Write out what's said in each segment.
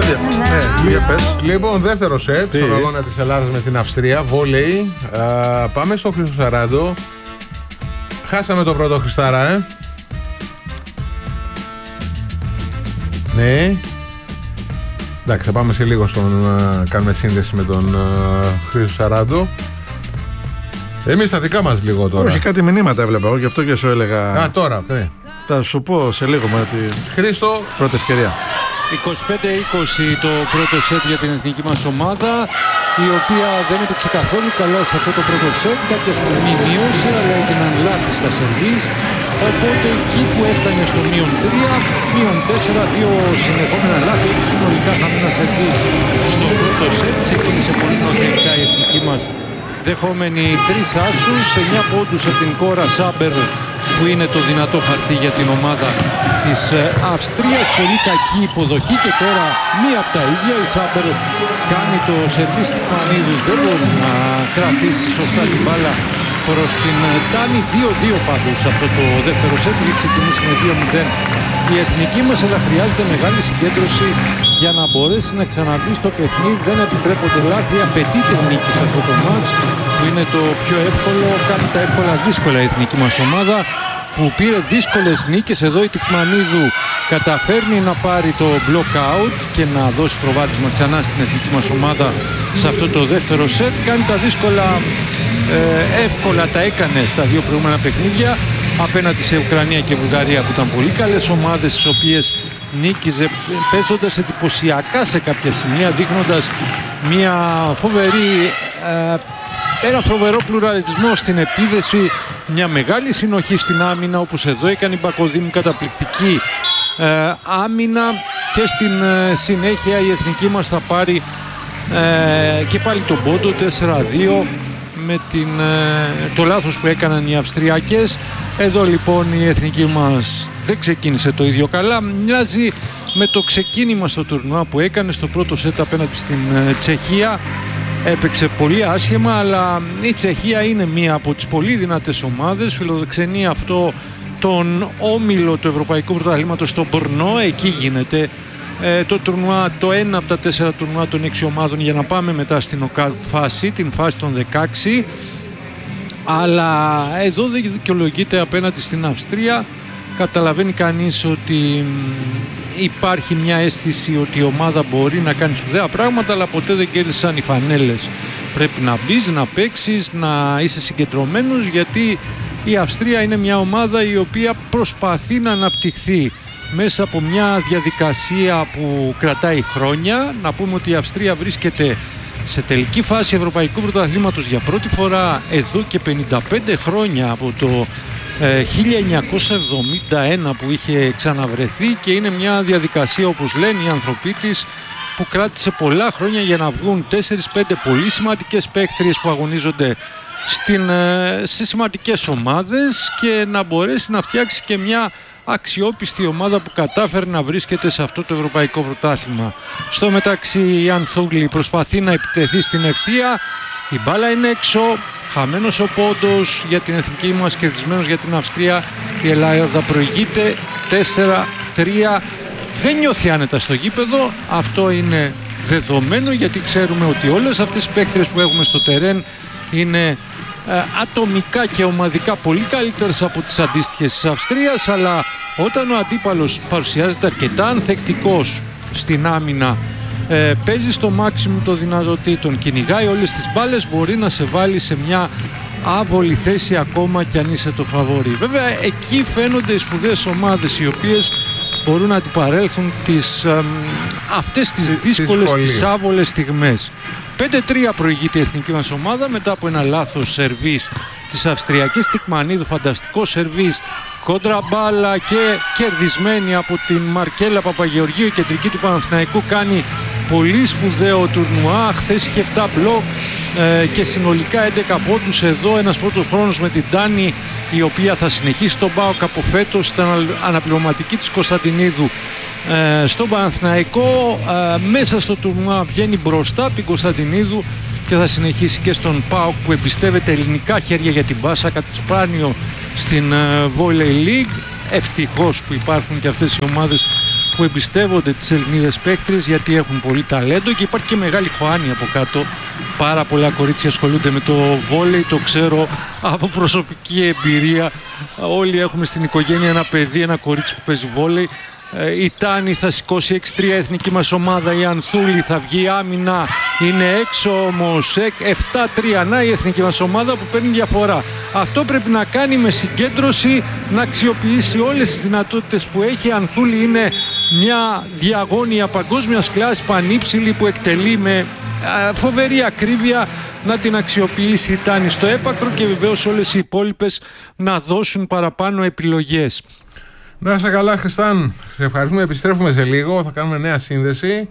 Λοιπόν, δεύτερο σετ στον αγώνα της Ελλάδας με την Αυστρία, βόλεϊ. Πάμε στο Χρήστο Σαράντο. Χάσαμε το πρώτο Χριστάρα, Ναι. Εντάξει, θα πάμε σε λίγο κάνουμε σύνδεση με τον Χρήστο Σαράντο. Εμείς τα δικά μας λίγο τώρα. Όχι, κάτι μηνύματα έβλεπα εγώ, γι' αυτό και σου έλεγα. Τώρα, θα σου πω σε λίγο με τη Χρήστο, πρώτη ευκαιρία. 25-20 το πρώτο σετ για την εθνική μας ομάδα, η οποία δεν έπαιξε καθόλου καλά σε αυτό το πρώτο σετ. Κάποια στιγμή μείωσε, αλλά έγιναν λάθη στα σερβίς. Οπότε εκεί που έφτανε στο -3, -4, δύο συνεχόμενα λάθη, έτσι συνολικά χαμένα σερβίς στο πρώτο σετ. Ξεκίνησε πολύ νωρίτερα η εθνική μας, δεχόμενη 3 άσους, 9 πόντους από την Κόρα Σάμπερ, που είναι το δυνατό χαρτί για την ομάδα της Αυστρίας. Πολύ κακή υποδοχή και τώρα μία από τα ίδια. Η Σάμπερ κάνει το σερβίς της Μανίδους, δεν μπορεί να κρατήσει σωστά την μπάλα προς την Τάνη. 2-2 πάντως αυτό το δεύτερο σετ, έχει ξεκινήσει με 2-0 η εθνική μας, αλλά χρειάζεται μεγάλη συγκέντρωση για να μπορέσει να ξαναβεί στο παιχνίδι. Δεν επιτρέπονται λάθη, απαιτείται νίκη σε αυτό το μάτς, που είναι το πιο εύκολο. Κάνει τα εύκολα δύσκολα η εθνική μας ομάδα, που πήρε δύσκολες νίκες. Εδώ η Τικμανίδου καταφέρνει να πάρει το block out και να δώσει προβάδισμα ξανά στην εθνική μας ομάδα σε αυτό το δεύτερο σετ. Κάνει τα δύσκολα εύκολα, τα έκανε στα δύο προηγούμενα παιχνίδια απέναντι σε Ουκρανία και Βουλγαρία, που ήταν πολύ καλές ομάδες, τις οποίες νίκιζε παίζοντας εντυπωσιακά σε κάποια σημεία, δείχνοντας ένα φοβερό πλουραλισμό στην επίδεση, μια μεγάλη συνοχή στην άμυνα, όπως εδώ έκανε η Μπακοδήμου καταπληκτική άμυνα, και στην συνέχεια η εθνική μας θα πάρει και πάλι τον πόντο 4-2 με το λάθος που έκαναν οι Αυστριακές. Εδώ λοιπόν η εθνική μας δεν ξεκίνησε το ίδιο καλά. Μοιάζει με το ξεκίνημα στο τουρνουά που έκανε στο πρώτο σετ απέναντι στην Τσεχία. Έπαιξε πολύ άσχημα, αλλά η Τσεχία είναι μία από τις πολύ δυνατές ομάδες. Φιλοξενεί αυτό τον όμιλο του Ευρωπαϊκού Πρωταθλήματος στο Μπορνό. Εκεί γίνεται το τουρνουά, το ένα από τα 4 τουρνουά των 6 ομάδων, για να πάμε μετά στην φάση, την φάση των 16. Αλλά εδώ δεν δικαιολογείται απέναντι στην Αυστρία. Καταλαβαίνει κανείς ότι υπάρχει μια αίσθηση ότι η ομάδα μπορεί να κάνει σπουδαία πράγματα, αλλά ποτέ δεν κέρδισαν οι φανέλες. Πρέπει να μπεις, να παίξεις, να είσαι συγκεντρωμένος, γιατί η Αυστρία είναι μια ομάδα η οποία προσπαθεί να αναπτυχθεί μέσα από μια διαδικασία που κρατάει χρόνια. Να πούμε ότι η Αυστρία βρίσκεται σε τελική φάση Ευρωπαϊκού Πρωταθλήματος για πρώτη φορά εδώ και 55 χρόνια, από το 1971 που είχε ξαναβρεθεί, και είναι μια διαδικασία, όπως λένε οι άνθρωποι της, που κράτησε πολλά χρόνια για να βγουν 4-5 πολύ σημαντικές παίκτριες που αγωνίζονται σε σημαντικές ομάδες, και να μπορέσει να φτιάξει και μια αξιόπιστη ομάδα που κατάφερε να βρίσκεται σε αυτό το ευρωπαϊκό πρωτάθλημα. Στο μεταξύ η Ανθούλη προσπαθεί να επιτεθεί στην ευθεία, η μπάλα είναι έξω, χαμένος ο πόντος για την εθνική μας, κερδισμένος για την Αυστρία. Η Ελλάδα προηγείται 4-3, δεν νιώθει άνετα στο γήπεδο, αυτό είναι δεδομένο, γιατί ξέρουμε ότι όλες αυτές οι παίκτρες που έχουμε στο τερέν είναι ατομικά και ομαδικά πολύ καλύτερες από τις αντίστοιχες της Αυστρίας, αλλά όταν ο αντίπαλος παρουσιάζεται αρκετά ανθεκτικός στην άμυνα, παίζει στο μάξιμου των δυνατοτήτων, κυνηγάει όλες τις μπάλες, μπορεί να σε βάλει σε μια άβολη θέση ακόμα κι αν είσαι το φαβορί. Βέβαια εκεί φαίνονται οι σπουδαίες ομάδες, οι οποίες μπορούν να αντιπαρέλθουν αυτές τις δύσκολες, τις άβολες στιγμές. 5-3 προηγείται η εθνική μας ομάδα μετά από ένα λάθος σερβίς της Αυστριακής. Τικμανίδου, φανταστικό σερβίς, κόντρα μπάλα και κερδισμένη από την Μαρκέλα Παπαγεωργίου, η κεντρική του Παναθηναϊκού. Κάνει πολύ σπουδαίο τουρνουά, χθες είχε 7 μπλοκ και συνολικά 11 πόντους. Εδώ ένας πρώτος χρόνος με την Τάνη, η οποία θα συνεχίσει τον ΠΑΟΚ από φέτος, ήταν αναπληρωματική της Κωνσταντινίδου στον Παναθηναϊκό. Μέσα στο τουρνουά βγαίνει μπροστά από την Κωνσταντινίδου και θα συνεχίσει και στον ΠΑΟΚ, που εμπιστεύεται ελληνικά χέρια για την μπάσα, κάτι σπάνιο στην Volley League. Ευτυχώς που υπάρχουν και αυτές οι ομάδες που εμπιστεύονται τις Ελληνίδες παίκτριες γιατί έχουν πολύ ταλέντο και υπάρχει και μεγάλη χωάνη από κάτω. Πάρα πολλά κορίτσια ασχολούνται με το βόλεϊ, το ξέρω από προσωπική εμπειρία. Όλοι έχουμε στην οικογένεια ένα παιδί, ένα κορίτσι που παίζει βόλεϊ. Η Τάνη θα σηκώσει 6-3 εθνική μας ομάδα, η Ανθούλη θα βγει άμυνα, είναι έξω όμως 7-3, να η εθνική μας ομάδα που παίρνει διαφορά. Αυτό πρέπει να κάνει με συγκέντρωση, να αξιοποιήσει όλες τις δυνατότητες που έχει. Η Ανθούλη είναι μια διαγώνια παγκόσμιας κλάσης πανύψηλη που εκτελεί με φοβερή ακρίβεια, να την αξιοποιήσει η Τάνη στο έπακρο και βεβαίως όλες οι υπόλοιπες να δώσουν παραπάνω επιλογές. Να είσαι καλά, Χριστάν. Σε ευχαριστούμε. Επιστρέφουμε σε λίγο. Θα κάνουμε νέα σύνδεση.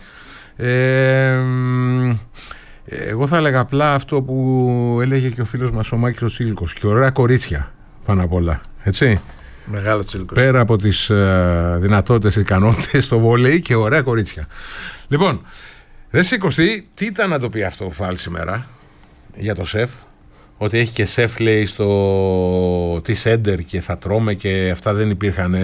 Εγώ θα έλεγα απλά αυτό που έλεγε και ο φίλος μας ο Μάκης ο Τσίλικος. Και ωραία κορίτσια πάνω απ' όλα. Έτσι. Μεγάλο Τσίλικος. Πέρα από τις δυνατότητες, ικανότητες στο βόλεϊ και ωραία κορίτσια. Λοιπόν, ρε Κωστή, τι ήταν να το πει αυτό ο Φάλ σήμερα για το σεφ? Ότι έχει και σεφ, λέει, στο τι σέντερ και θα τρώμε και αυτά δεν υπήρχαν.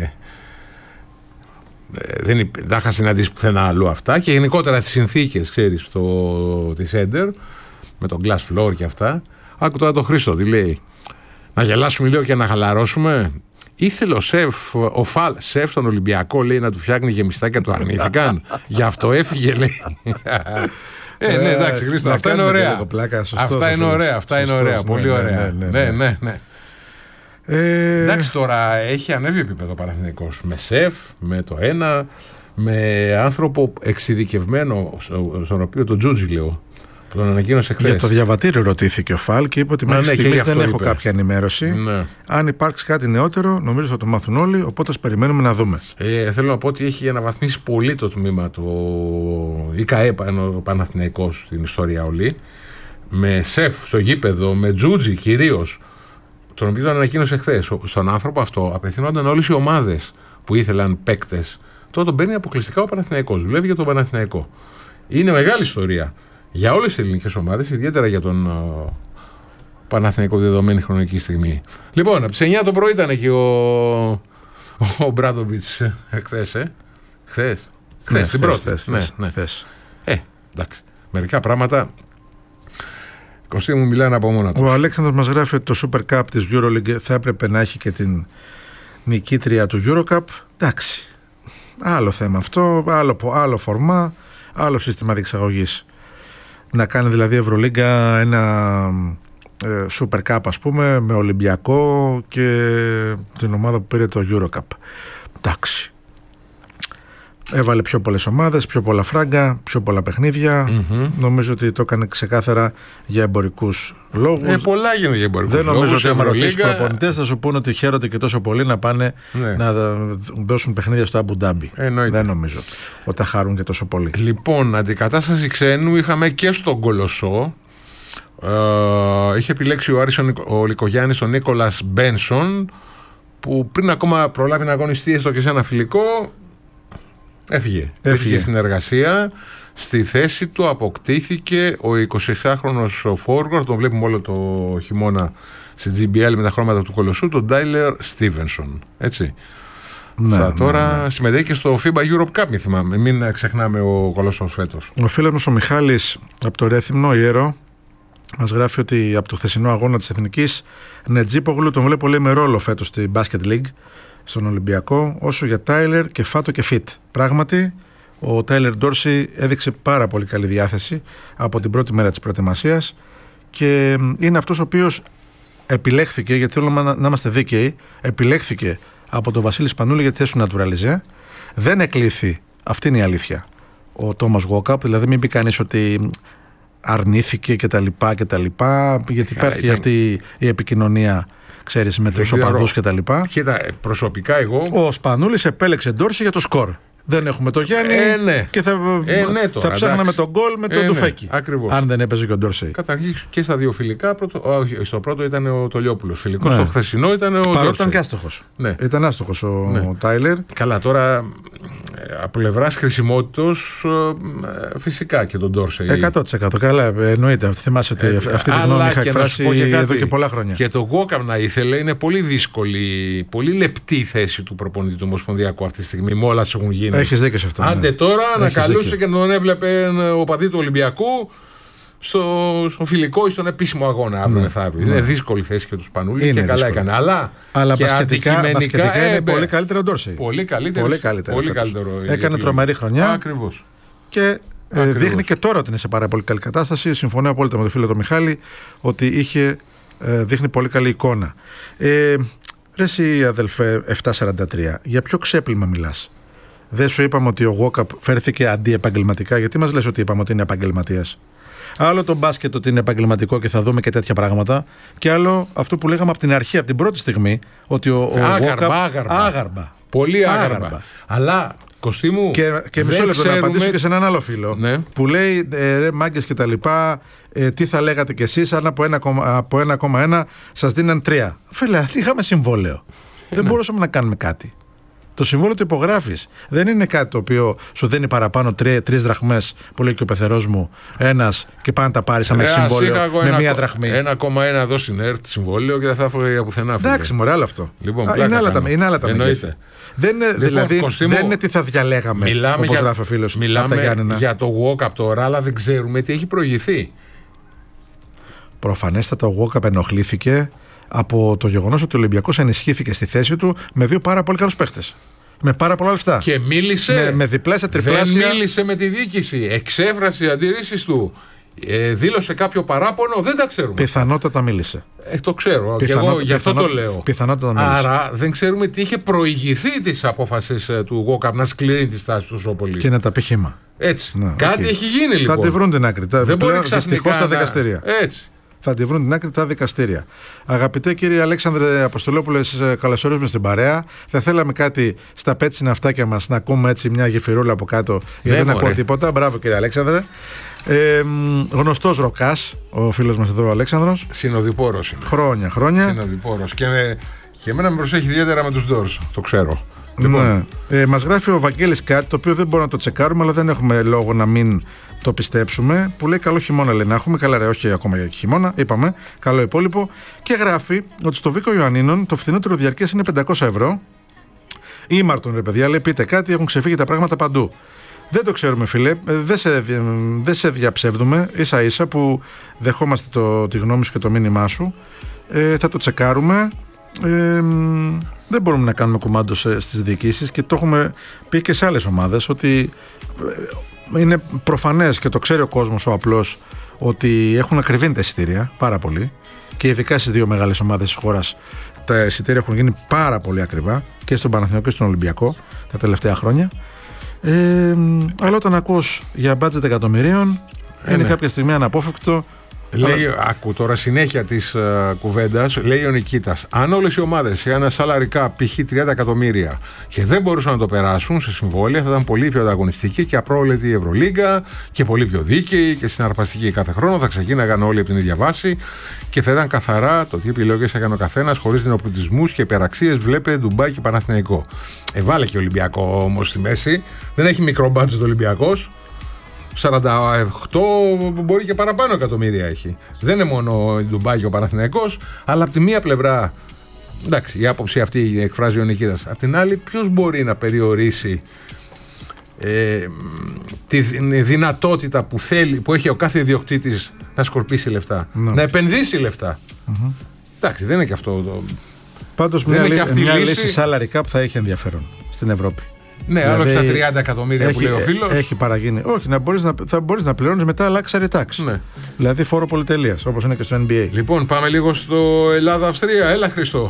Δεν είχα συναντήσει πουθενά αλλού αυτά. Και γενικότερα τις συνθήκες, ξέρεις, στο τι σέντερ με τον glass floor και αυτά. Άκου τώρα το Χρήστο τι λέει. Να γελάσουμε λίγο και να χαλαρώσουμε. Ήθελε ο Φαλ σεφ στον Ολυμπιακό, λέει, να του φτιάχνει γεμιστάκια, του αρνήθηκαν. Γι' αυτό έφυγε, λέει. Ναι, εντάξει, Χρήστο, αυτά είναι ωραία. Αυτά είναι ωραία, αυτά είναι ωραία. Πολύ ωραία. Ναι. Εντάξει, τώρα έχει ανέβει επίπεδο ο Παναθηναϊκός. Με σεφ, με το ένα, με άνθρωπο εξειδικευμένο, στον οποίο το Τζούτζι λέω, που τον ανακοίνωσε χθες. Για το διαβατήριο ρωτήθηκε ο Φαλ και είπε ότι μέχρι στιγμής δεν έχω κάποια ενημέρωση. Ναι. Αν υπάρξει κάτι νεότερο, νομίζω θα το μάθουν όλοι, οπότε ας περιμένουμε να δούμε. Θέλω να πω ότι έχει αναβαθμίσει πολύ το τμήμα το ΙΚΑΕ, ο Παναθηναϊκός στην ιστορία όλη. Με σεφ στο γήπεδο, με Τζούτζι κυρίως, τον οποίο τον ανακοίνωσε χθες. Στον άνθρωπο αυτό απευθυνόταν όλες οι ομάδες που ήθελαν παίκτες. Τώρα τον παίρνει αποκλειστικά ο Παναθηναϊκός. Δουλεύει για τον Παναθηναϊκό. Είναι μεγάλη ιστορία για όλες τις ελληνικές ομάδες, ιδιαίτερα για τον Παναθηναϊκό δεδομένη χρονική στιγμή. Λοιπόν, από τις 9 το πρωί ήταν εκεί ο Μπράντοβιτς χθες. Χθες, την πρώτη. Χθες. Εντάξει. Μερικά πράγματα, Κωστή μου, μιλάνε από μόνα τους. Ο Αλέξανδρος μας γράφει ότι το Super Cup της EuroLeague θα έπρεπε να έχει και την νικήτρια του EuroCup. Εντάξει. Άλλο θέμα αυτό, άλλο φορμά, άλλο σύστημα διεξαγωγής. Να κάνει δηλαδή Ευρωλίγκα ένα Super Cup, ας πούμε, με Ολυμπιακό και την ομάδα που πήρε το EuroCup. Εντάξει. Έβαλε πιο πολλές ομάδες, πιο πολλά φράγκα, πιο πολλά παιχνίδια. Νομίζω ότι το έκανε ξεκάθαρα για εμπορικούς λόγους. Πολλά γίνονται για εμπορικούς λόγους. Δεν νομίζω ότι άμα ρωτήσεις προπονητές θα σου πούνε ότι χαίρονται και τόσο πολύ να πάνε να δώσουν παιχνίδια στο Αμπου Ντάμπι. Δεν νομίζω ότι θα χαρούν και τόσο πολύ. Λοιπόν, αντικατάσταση ξένου είχαμε και στον Κολοσσό. Είχε επιλέξει ο Άρης ο Λικογιάννης τον Νίκολας Μπένσον, που πριν ακόμα προλάβει να αγωνιστεί έστω και σε ένα φιλικό, Έφυγε στην εργασία. Στη θέση του αποκτήθηκε ο 26χρονος forward, τον βλέπουμε όλο το χειμώνα στη GBL με τα χρώματα του Κολοσσού, τον Τάιλερ Στίβενσον. Έτσι. Τώρα συμμετέχει και στο FIBA Europe Cup, μην ξεχνάμε ο Κολοσσός φέτος. Ο φίλος μας ο Μιχάλης από το Ρέθυμνο, Ιερό, μας γράφει ότι από το χθεσινό αγώνα της Εθνικής Νετζίπογλου τον βλέπω, λέει, με ρόλο φέτος στη Basket League στον Ολυμπιακό, όσο για Τάιλερ και Φάτο και Φιτ. Πράγματι, ο Τάιλερ Ντόρσι έδειξε πάρα πολύ καλή διάθεση από την πρώτη μέρα της προετοιμασίας και είναι αυτός ο οποίος επιλέχθηκε, γιατί θέλουμε να είμαστε δίκαιοι, επιλέχθηκε από τον Βασίλη Σπανούλη για τη θέση του Νατουραλιζέ. Δεν εκλήθη, αυτή είναι η αλήθεια, ο Τόμας Γουόκαπ, δηλαδή μην πει κανείς ότι αρνήθηκε κτλ. Γιατί υπάρχει αυτή η επικοινωνία, ξέρεις, με τους οπαδούς και τα λοιπά. Κοίτα, προσωπικά εγώ. Ο Σπανούλης επέλεξε Ντόρση για το σκορ. Δεν έχουμε το Γιάννη και θα ψάχναμε τον γκολ με τον Ντουφέκη. Ακριβώς. Αν δεν έπαιζε και ο Ντόρση. Καταρχήν και στα δύο φιλικά. Στο πρώτο ήταν ο Τολιόπουλος. Φιλικό, στο χθεσινό ήταν ο Ντόρση. Παρότι ήταν και άστοχος. Ήταν άστοχος ο Τάιλερ. Καλά, τώρα από πλευράς χρησιμότητος φυσικά και τον Ντόρσεϊ. 100%. Καλά, εννοείται. Θυμάσαι ότι αυτή τη γνώμη είχα εκφράσει εδώ και πολλά χρόνια. Και το Walkup να ήθελε, είναι πολύ δύσκολη, πολύ λεπτή η θέση του προπονητή του Ομοσπονδιακού αυτή τη στιγμή. Με όλα όσα έχουν γίνει. Έχεις δίκιο σε αυτό. Άντε τώρα να καλούσε και να τον έβλεπε ο παδί του Ολυμπιακού στο φιλικό ή στον επίσημο αγώνα αύριο μεθαύριο. Είναι δύσκολη θέση και του Σπανούλη και καλά έκανε. Αλλά μπασκετικά είναι πολύ καλύτερο ο Ντόρσεϊ. Πολύ καλύτερο. Έκανε τρομερή χρονιά. Ακριβώς. Και δείχνει και τώρα ότι είναι σε πάρα πολύ καλή κατάσταση. Συμφωνώ απόλυτα με τον φίλο τον Μιχάλη ότι δείχνει πολύ καλή εικόνα. Ρε εσύ αδελφέ 743, για ποιο ξέπλυμα μιλάς? Δεν σου είπαμε ότι ο Walkup φέρθηκε αντιεπαγγελματικά? Γιατί μας λες ότι είπαμε ότι είναι επαγγελματίας? Άλλο το μπάσκετ ότι είναι επαγγελματικό και θα δούμε και τέτοια πράγματα. Και άλλο αυτό που λέγαμε από την αρχή, από την πρώτη στιγμή, ότι ο Walkup άγαρμπα. Πολύ άγαρμπα. Αλλά Κωστή μου. Και μισό λεπτό να απαντήσω και σε έναν άλλο φίλο. Ναι. Που λέει ρε μάγκες και τα λοιπά, τι θα λέγατε κι εσείς αν από 1,1 σας δίναν 3. Φίλε, είχαμε συμβόλαιο. Δεν μπορούσαμε να κάνουμε κάτι. Το συμβόλαιο το υπογράφεις. Δεν είναι κάτι το οποίο σου δίνει παραπάνω 3 δραχμές που λέει και ο πεθερός μου, ένας και πάνε τα πάρεις άμα έχει συμβόλαιο με 1 δραχμή. 1,1 εδώ στην ΕΡΤ συμβόλαιο και δεν θα έφυγε για πουθενά. Εντάξει, μωρέ, άλλο αυτό. Λοιπόν, είναι άλλα τα μεγέθη. Δηλαδή δεν είναι τι θα διαλέγαμε, όπως γράφει ο φίλος. Μιλάμε για το Walkup τώρα, αλλά δεν ξέρουμε τι έχει προηγηθεί. Προφανέστατα ο Walkup ενοχλήθηκε από το γεγονός ότι ο Ολυμπιακός ενισχύθηκε στη θέση του με 2 πάρα πολύ καλούς παίχτες. Με πάρα πολλά λεφτά. Και μίλησε. Με διπλάσια, τριπλάσια. Δεν μίλησε με τη διοίκηση. Εξέφρασε οι αντιρρήσεις του. Δήλωσε κάποιο παράπονο. Δεν τα ξέρουμε. Πιθανότατα μίλησε. Το ξέρω. Και εγώ γι' αυτό το λέω. Πιθανότατα μίλησε. Άρα δεν ξέρουμε τι είχε προηγηθεί της απόφασης του Walkup να σκληρύνει τη στάση του Σόπολη. Και να τα πει χύμα. Έτσι. Κάτι έχει γίνει λοιπόν. Θα τη βρουν την άκρη. Δεν μπορεί δυστυχώς στα δικαστήρια. Έτσι. Θα τη βρουν την άκρη τα δικαστήρια. Αγαπητέ κύριε Αλέξανδρε Αποστολόπουλε, καλωσορίζουμε στην παρέα. Θα θέλαμε κάτι στα πέτσινα αυτάκια μας να ακούμε έτσι μια γεφυρούλα από κάτω, γιατί δεν ακούω τίποτα. Μπράβο κύριε Αλέξανδρε. Γνωστός ροκάς ο φίλος μας εδώ ο Αλέξανδρος. Συνοδοιπόρος είναι. Χρόνια. Συνοδοιπόρος. Και εμένα με προσέχει ιδιαίτερα με τους Doors. Το ξέρω. Λοιπόν. Μας γράφει ο Βαγγέλης κάτι το οποίο δεν μπορούμε να το τσεκάρουμε, αλλά δεν έχουμε λόγο να μην το πιστέψουμε. Που λέει καλό χειμώνα, λέει να έχουμε. Καλά, ρε, όχι ακόμα για χειμώνα, είπαμε. Καλό υπόλοιπο. Και γράφει ότι στο Βίκο Ιωαννίνων το φθηνότερο διαρκές είναι 500 ευρώ. Ήμαρτον, ρε παιδιά, λέει πείτε κάτι, έχουν ξεφύγει τα πράγματα παντού. Δεν το ξέρουμε, φίλε. Δεν σε διαψεύδουμε. Ίσα ίσα που δεχόμαστε τη γνώμη σου και το μήνυμά σου. Θα το τσεκάρουμε. Δεν μπορούμε να κάνουμε κουμάντο στις διοικήσεις και το έχουμε πει και σε άλλες ομάδες ότι είναι προφανές και το ξέρει ο κόσμος ο απλός ότι έχουν ακριβήνει τα εισιτήρια πάρα πολύ και ειδικά στις 2 μεγάλες ομάδες της χώρας τα εισιτήρια έχουν γίνει πάρα πολύ ακριβά και στον Παναθηναϊκό και στον Ολυμπιακό τα τελευταία χρόνια, αλλά όταν ακούς για μπάτζετ εκατομμυρίων είναι κάποια στιγμή αναπόφευκτο. Λέει, άκου τώρα συνέχεια της κουβέντας, λέει ο Νικήτας, αν όλες οι ομάδες είχαν σαλαρικά π.χ. 30 εκατομμύρια και δεν μπορούσαν να το περάσουν σε συμβόλαια, θα ήταν πολύ πιο ανταγωνιστική και απρόβλεπτη η Ευρωλίγκα και πολύ πιο δίκαιη και συναρπαστική κάθε χρόνο. Θα ξεκίναγαν όλοι από την ίδια βάση και θα ήταν καθαρά το τι επιλογές έκανε ο καθένας, χωρίς νεοπλουτισμούς και υπεραξίες. Βλέπε Ντουμπάι και Παναθηναϊκό. Βάλε και Ολυμπιακό όμως στη μέση. Δεν έχει μικρό μπάτζετ ο Ολυμπιακός. 48 μπορεί και παραπάνω εκατομμύρια έχει. Δεν είναι μόνο η Ντουμπάι και ο Παναθηναϊκός, αλλά από τη μία πλευρά, εντάξει, η άποψη αυτή εκφράζει ο Νικήτας. Απ' την άλλη, ποιος μπορεί να περιορίσει τη δυνατότητα που έχει ο κάθε ιδιοκτήτης να σκορπίσει λεφτά, να επενδύσει λεφτά. Εντάξει, δεν είναι και αυτό. Πάντως μια λύση σαλαρικά που θα έχει ενδιαφέρον στην Ευρώπη. Ναι, άλλο και τα 30 εκατομμύρια που λέει ο φίλος. Έχει παραγίνει. Όχι, θα μπορείς να πληρώνεις μετά luxury tax. Ναι. Δηλαδή φόρο πολυτελείας, όπως είναι και στο NBA. Λοιπόν, πάμε λίγο στο Ελλάδα-Αυστρία. Έλα, Χριστό.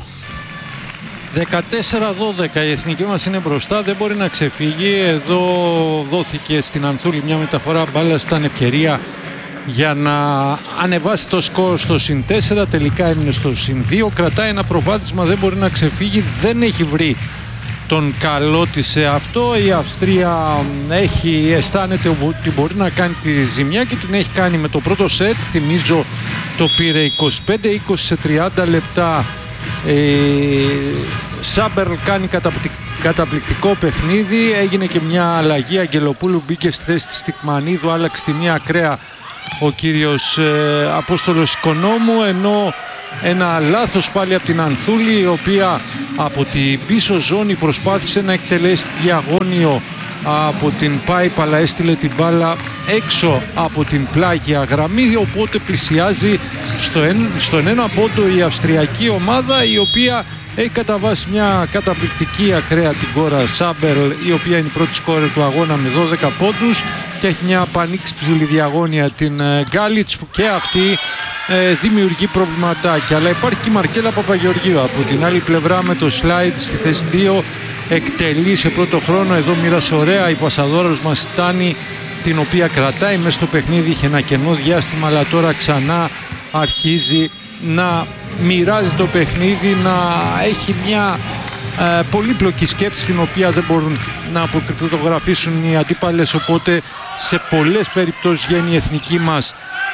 14-12 η εθνική μας είναι μπροστά, δεν μπορεί να ξεφύγει. Εδώ δόθηκε στην Ανθούλη μια μεταφορά μπάλας, ήταν ευκαιρία για να ανεβάσει το σκορ στο συν 4. Τελικά έμεινε στο συν 2. Κρατάει ένα προβάδισμα, δεν μπορεί να ξεφύγει, δεν έχει βρει τον καλό της σε αυτό. Η Αυστρία αισθάνεται ότι μπορεί να κάνει τη ζημιά και την έχει κάνει με το πρώτο σετ. Θυμίζω το πήρε 25-20 σε 30 λεπτά. Σάμπερ κάνει Καταπληκτικό παιχνίδι. Έγινε και μια αλλαγή. Αγγελοπούλου μπήκε στη θέση της Τικμανίδου, άλλαξε τη μία ακραία ο κύριος Απόστολος Οικονόμου, ενώ ένα λάθος πάλι από την Ανθούλη, η οποία από την πίσω ζώνη προσπάθησε να εκτελέσει διαγώνιο από την πάιπ, αλλά έστειλε την μπάλα έξω από την πλάγια γραμμή, οπότε πλησιάζει στον ένα πόντο η αυστριακή ομάδα, η οποία έχει καταβάσει μια καταπληκτική ακραία, την Κόρα Σάμπερλ, η οποία είναι η πρώτη σκόρερ του αγώνα με 12 πόντους, και έχει μια πανύξυψηλη διαγώνια την Γκάλιτς, που και αυτή δημιουργεί προβληματάκια. Αλλά υπάρχει και η Μαρκέλα Παπαγεωργίου από την άλλη πλευρά με το slide στη θέση 2, εκτελεί σε πρώτο χρόνο. Εδώ μοίρασε ωραία η πασαδόρος μας η Τάνη, την οποία κρατάει μέσα στο παιχνίδι, είχε ένα κενό διάστημα, αλλά τώρα ξανά αρχίζει να μοιράζει το παιχνίδι, να έχει μια πολύπλοκη σκέψη, την οποία δεν μπορούν να αποκρυπτογραφήσουν οι αντίπαλες, οπότε σε πολλές περιπτώσεις βγαίνει η εθνική μας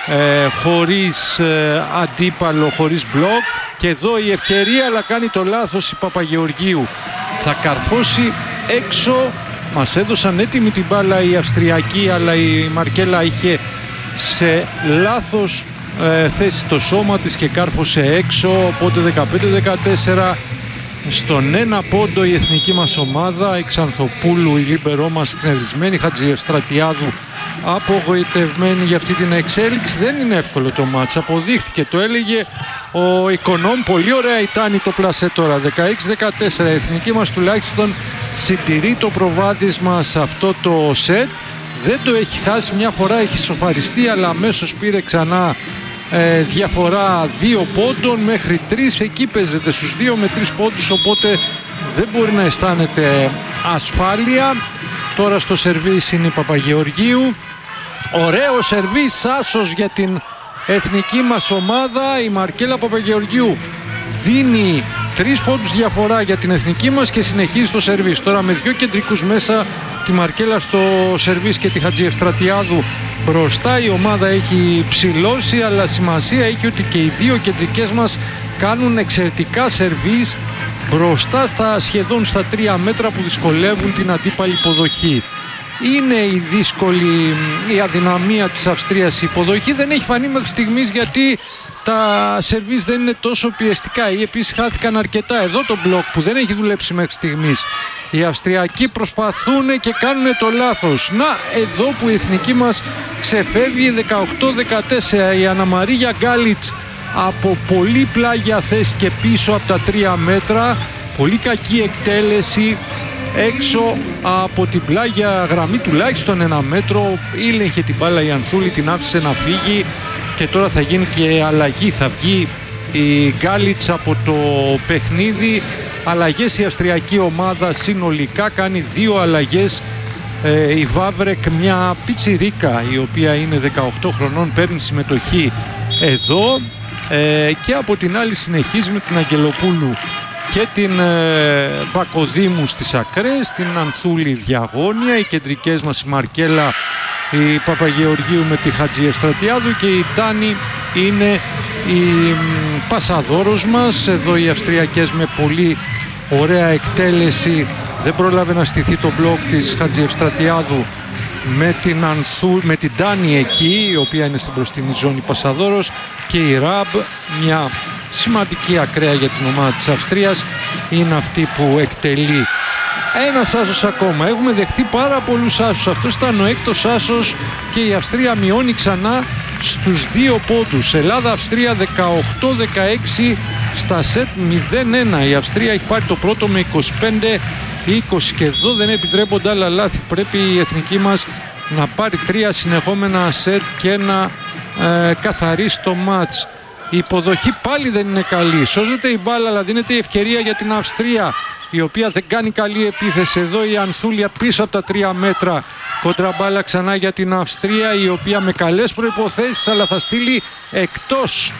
χωρίς αντίπαλο, χωρίς μπλοκ, και εδώ η ευκαιρία, αλλά κάνει το λάθος η Παπαγεωργίου, θα καρφώσει έξω. Μας έδωσαν έτοιμη την μπάλα οι Αυστριακοί, αλλά η Μαρκέλα είχε σε λάθος θέση το σώμα της και κάρφωσε έξω, οπότε 15-14. Στον ένα πόντο η εθνική μας ομάδα, η Ξανθοπούλου, η λίμπερό μας κνευρισμένη, Χατζιευστρατιάδου απογοητευμένη για αυτή την εξέλιξη. Δεν είναι εύκολο το μάτς, αποδείχθηκε, το έλεγε ο Οικονόμ. Πολύ ωραία ήταν το πλασέ τώρα, 16-14. Η εθνική μας τουλάχιστον συντηρεί το προβάδισμα σε αυτό το σετ, δεν το έχει χάσει. Μια φορά έχει σοφαριστεί, αλλά αμέσως πήρε ξανά διαφορά 2 πόντων μέχρι 3. Εκεί παίζεται στους 2 με 3 πόντους, οπότε δεν μπορεί να αισθάνεται ασφάλεια. Τώρα στο σερβίς είναι η Παπαγεωργίου. Ωραίο σερβίς, άσος για την εθνική μας ομάδα. Η Μαρκέλα Παπαγεωργίου δίνει 3 πόντους διαφορά για την εθνική μας και συνεχίζει το σερβίς. Τώρα με 2 κεντρικούς μέσα, τη Μαρκέλα στο σερβίς και τη Χατζιευστρατιάδου μπροστά. Η ομάδα έχει ψηλώσει, αλλά σημασία έχει ότι και οι 2 κεντρικές μας κάνουν εξαιρετικά σερβίς μπροστά σχεδόν στα 3 μέτρα, που δυσκολεύουν την αντίπαλη υποδοχή. Είναι η αδυναμία της Αυστρίας. Η υποδοχή δεν έχει φανεί μέχρι στιγμής, γιατί τα σερβίς δεν είναι τόσο πιεστικά, ή επίσης χάθηκαν αρκετά. Εδώ το μπλοκ που δεν έχει δουλέψει μέχρι στιγμής. Οι Αυστριακοί προσπαθούν και κάνουν το λάθος. Να, εδώ που η εθνική μας ξεφεύγει 18-14. Η Αναμαρία Γκάλιτς από πολύ πλάγια θέση και πίσω από τα 3 μέτρα. Πολύ κακή εκτέλεση έξω από την πλάγια γραμμή, τουλάχιστον 1 μέτρο. Ήλεγχε την μπάλα η Ανθούλη, την άφησε να φύγει και τώρα θα γίνει και αλλαγή. Θα βγει η Γκάλιτς από το παιχνίδι. Αλλαγές η αυστριακή ομάδα συνολικά, κάνει 2 αλλαγές. Η Βάβρεκ, μια πιτσιρίκα η οποία είναι 18 χρονών, παίρνει συμμετοχή εδώ, και από την άλλη συνεχίζει με την Αγγελοπούλου και την Πακοδήμου στις ακραίες, την Ανθούλη διαγώνια, οι κεντρικές μας η Μαρκέλα, η Παπαγεωργίου με τη Χατζιευστρατιάδου και η Τάνη είναι η πασαδόρος μας. Εδώ οι Αυστριακές με πολύ ωραία εκτέλεση, δεν πρόλαβε να στηθεί το μπλοκ της Χατζιευστρατιάδου με την Τάνη εκεί, η οποία είναι στην μπροστινή ζώνη πασαδόρος, και η Ραμπ, μια σημαντική ακραία για την ομάδα της Αυστρίας, είναι αυτή που εκτελεί. Ένας άσος ακόμα. Έχουμε δεχτεί πάρα πολλούς άσους. Αυτός ήταν ο 6ος άσος και η Αυστρία μειώνει ξανά στους 2 πόντους. Ελλάδα-Αυστρία 18-16 στα σετ 0-1. Η Αυστρία έχει πάρει το πρώτο με 25-20 και εδώ δεν επιτρέπονται άλλα λάθη. Πρέπει η εθνική μας να πάρει 3 συνεχόμενα σετ και να καθαρίσει το μάτς. Η υποδοχή πάλι δεν είναι καλή. Σώζεται η μπάλα, αλλά δίνεται η ευκαιρία για την Αυστρία, η οποία δεν κάνει καλή επίθεση. Εδώ η Ανθούλια πίσω από τα 3 μέτρα. Κοντραμπάλα ξανά για την Αυστρία, η οποία με καλές προϋποθέσεις, αλλά θα στείλει εκτός.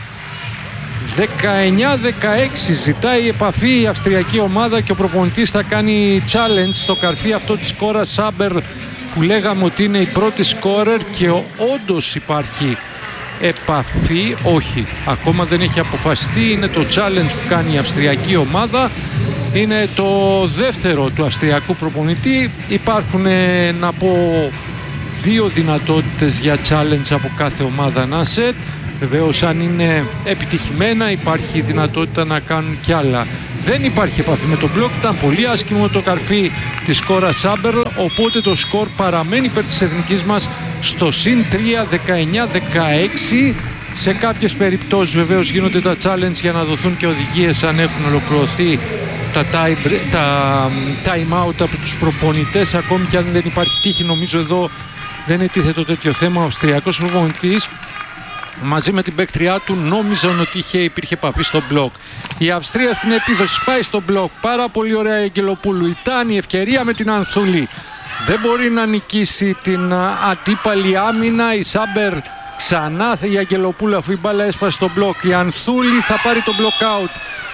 19-16 ζητάει επαφή η αυστριακή ομάδα και ο προπονητής θα κάνει challenge στο καρφί αυτό της Κόρα Σάμπερ, που λέγαμε ότι είναι η πρώτη σκόρερ, και όντως υπάρχει επαφή, όχι, ακόμα δεν έχει αποφασιστεί. Είναι το challenge που κάνει η αυστριακή ομάδα. Είναι το δεύτερο του αυστριακού προπονητή. Υπάρχουν, να πω, 2 δυνατότητες για challenge από κάθε ομάδα ένα σετ. Βεβαίως, αν είναι επιτυχημένα, υπάρχει δυνατότητα να κάνουν κι άλλα. Δεν υπάρχει επαφή με τον μπλοκ, ήταν πολύ άσχημο το καρφί της κόρας Σάμπερ, οπότε το σκορ παραμένει υπέρ της εθνικής μας στο συν 3, 19-16. Σε κάποιες περιπτώσεις βεβαίως γίνονται τα challenge για να δοθούν και οδηγίες αν έχουν ολοκληρωθεί τα time out από τους προπονητές, ακόμη και αν δεν υπάρχει τύχη. Νομίζω εδώ δεν ετίθετο τέτοιο θέμα. Ο αυστριακός προπονητής μαζί με την παίκτριά του νόμιζαν ότι υπήρχε επαφή στο μπλοκ. Η Αυστρία στην επίδοση πάει στο μπλοκ. Πάρα πολύ ωραία η Αγγελοπούλου. Ήταν η ευκαιρία με την Ανθούλη. Δεν μπορεί να νικήσει την αντίπαλη άμυνα. Η Σάμπερ ξανά, η Αγγελοπούλου, αφού η μπάλα έσπασε στο μπλοκ. Η Ανθούλη θα πάρει το block out.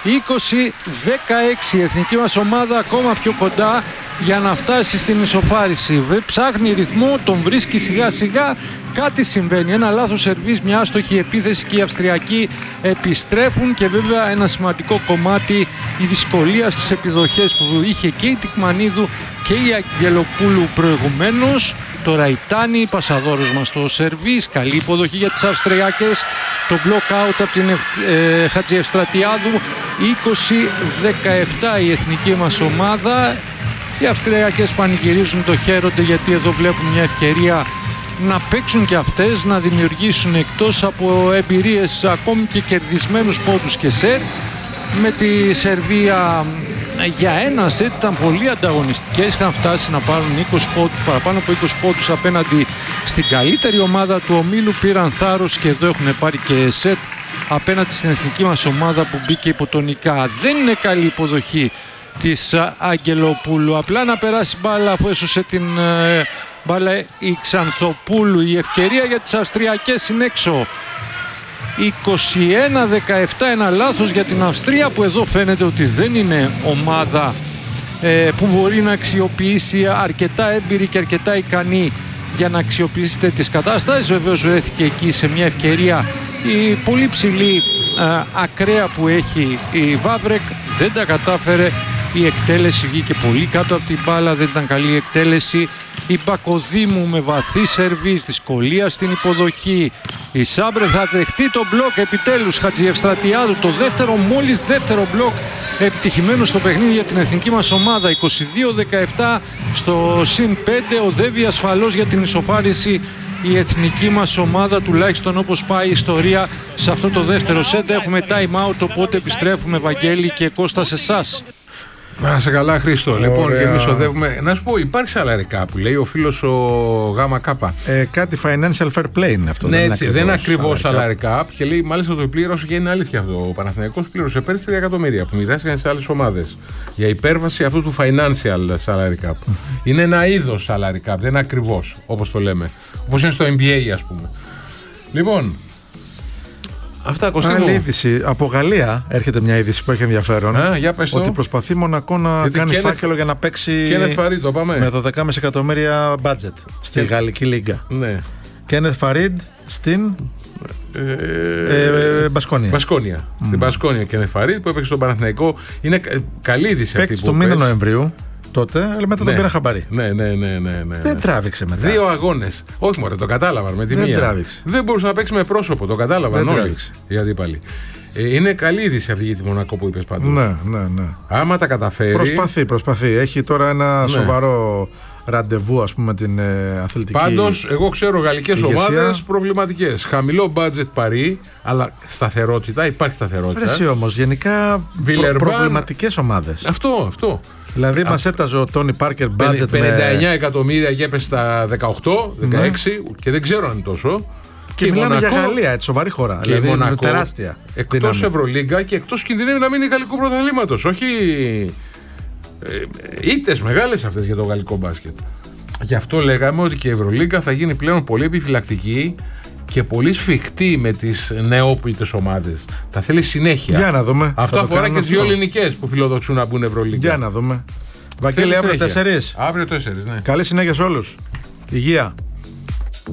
20-16 η εθνική μας ομάδα ακόμα πιο κοντά για να φτάσει στην ισοφάριση. Ψάχνει ρυθμό, τον βρίσκει σιγά σιγά. Κάτι συμβαίνει, ένα λάθος σερβίς, μια άστοχη επίθεση και οι Αυστριακοί επιστρέφουν. Και βέβαια ένα σημαντικό κομμάτι η δυσκολία στις επιδοχές που είχε και η Τικμανίδου και η Αγγελοπούλου προηγουμένως. Τώρα η Τάνη, πασαδόρος μας στο σερβίς, καλή υποδοχή για τις Αυστριακές. Το block out από την Χατζιευστρατιάδου. 20-17 η εθνική μας ομάδα. Οι Αυστριακές πανηγυρίζουν, το χαίρονται, γιατί εδώ βλέπουν μια ευκαιρία να παίξουν και αυτές, να δημιουργήσουν εκτός από εμπειρίες ακόμη και κερδισμένους πόντους και σετ. Με τη Σερβία για ένα σετ ήταν πολύ ανταγωνιστικές, είχαν φτάσει να πάρουν 20 πόντους, παραπάνω από 20 πόντους απέναντι στην καλύτερη ομάδα του ομίλου. Πήραν θάρρος και εδώ έχουν πάρει και σετ απέναντι στην εθνική μας ομάδα που μπήκε υποτονικά. Δεν είναι καλή υποδοχή της Αγγελοπούλου, απλά να περάσει μπάλα αφού έσωσε την μπάλα η Ξανθοπούλου. Η ευκαιρία για τις Αυστριακές είναι έξω. 21-17, ένα λάθος για την Αυστρία, που εδώ φαίνεται ότι δεν είναι ομάδα που μπορεί να αξιοποιήσει, αρκετά έμπειρη και αρκετά ικανή για να αξιοποιήσει τέτοιες κατάστασεις. Βεβαίως βρέθηκε εκεί σε μια ευκαιρία η πολύ ψηλή ακραία που έχει η Βάμπρεκ, δεν τα κατάφερε. Η εκτέλεση βγήκε πολύ κάτω από την μπάλα, δεν ήταν καλή η εκτέλεση. Η Μπακοδήμου με βαθύ σερβίς, δυσκολία στην υποδοχή. Η Σάμπρε θα δεχτεί το μπλοκ επιτέλους. Χατζιευστρατιάδου, το δεύτερο, μόλις δεύτερο μπλοκ επιτυχημένο στο παιχνίδι για την εθνική μας ομάδα. 22-17 στο συν 5, οδεύει ασφαλώς για την ισοφάριση η εθνική μας ομάδα, τουλάχιστον όπως πάει η ιστορία σε αυτό το δεύτερο σετ. Έχουμε time out, οπότε επιστρέφουμε, Βαγγέλη και Κώστα, σε εσάς. Να σε καλά, Χρήστο. Λοιπόν, και εμείς οδεύουμε. Να σου πω, υπάρχει σαλαρικά που λέει ο φίλος ο ΓΚ. Κάτι financial fair play είναι αυτό. Ναι, δεν είναι ακριβώς σαλαρικά. Και λέει, μάλιστα το πλήρωσε, και είναι αλήθεια αυτό. Ο Παναθηναϊκός πλήρωσε πέρυσι 3 εκατομμύρια που μοιράστηκαν σε άλλες ομάδες για υπέρβαση αυτού του financial salary cap. Είναι ένα είδος salary cap, δεν είναι ακριβώς όπως το λέμε. Όπως είναι στο NBA, ας πούμε. Λοιπόν. Αυτά, άλλη είδηση. Από Γαλλία έρχεται μια είδηση που έχει ενδιαφέρον. Για πες το. Ότι προσπαθεί Μονακό να κάνει φάκελο για να παίξει με 12,5 εκατομμύρια budget στη Γαλλική Λίγκα. Ναι. Κένεθ Φαρίντ στην Μπασκόνια. Στην Μπασκόνια Κένεθ Φαρίντ που έπαιξε στον Παναθηναϊκό. Είναι καλή είδηση αυτή. Παίξει το μήνα Νοεμβρίου. Τότε, αλλά μετά τον πήρα χαμπάρι. Ναι. Δεν τράβηξε μετά. 2 αγώνες. Όχι, μωρέ, το κατάλαβαν με τη μία. Τράβηξε. Δεν μπορούσε να παίξει με πρόσωπο, το κατάλαβαν όλοι. Οι αντίπαλοι. Είναι καλή είδηση αυτή για τη Μονακό που είπες παντού. Ναι. Άμα τα καταφέρει. Προσπαθεί. Έχει τώρα ένα σοβαρό ραντεβού, ας πούμε, την αθλητική. Πάντως, εγώ ξέρω γαλλικές ομάδες προβληματικές. Χαμηλό budget Παρί, αλλά σταθερότητα, υπάρχει σταθερότητα. Εσύ όμως, γενικά προβληματικές ομάδες. Αυτό. Δηλαδή μας έταζε ο Τόνι Πάρκερ budget 59 εκατομμύρια και έπεσε στα 18-16 και δεν ξέρω αν είναι τόσο. Και μιλάμε για Γαλλία, έτσι, σοβαρή χώρα. Και δηλαδή Μονακό, τεράστια. Εκτός Ευρωλίγκα και εκτός κινδυνεύει να μείνει γαλλικού πρωταθλήματος. Όχι ήττες μεγάλες αυτές για το γαλλικό μπάσκετ. Γι' αυτό λέγαμε ότι και η Ευρωλίγκα θα γίνει πλέον πολύ επιφυλακτική και πολύ σφιχτή με τις νεόπλητες ομάδες. Τα θέλει συνέχεια. Για να δούμε. Αυτό αφορά και τις δύο ελληνικές που φιλοδοξούν να μπουν Ευρωλίγκα. Για να δούμε. Βαγγέλη, αύριο 4. Αύριο 4, ναι. Καλή συνέχεια σε όλους. Υγεία.